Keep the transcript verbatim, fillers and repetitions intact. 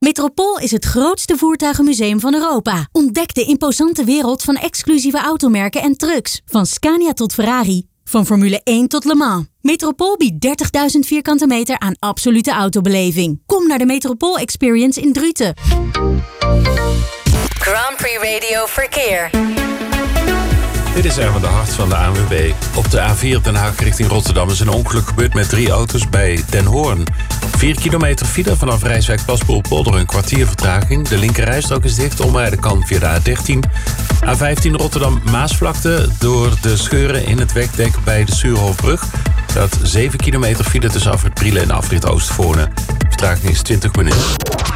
Metropool is het grootste voertuigenmuseum van Europa. Ontdek de imposante wereld van exclusieve automerken en trucks. Van Scania tot Ferrari. Van Formule één tot Le Mans. Metropool biedt dertigduizend vierkante meter aan absolute autobeleving. Kom naar de Metropool Experience in Druten. Grand Prix Radio Verkeer. Dit is Erwin de Hart van de A N W B. Op de A vier Den Haag richting Rotterdam is een ongeluk gebeurd met drie auto's bij Den Hoorn. vier kilometer file vanaf Rijswijk-Paspoel-Polder, een kwartier vertraging. De linkerrijstrook is dicht, omrijden kan via de A dertien. A vijftien Rotterdam-Maasvlakte door de scheuren in het wegdek bij de Suurhofbrug. Dat zeven kilometer file tussen afrit Brielen en afrit Oostvoorne. Vertraging is twintig minuten.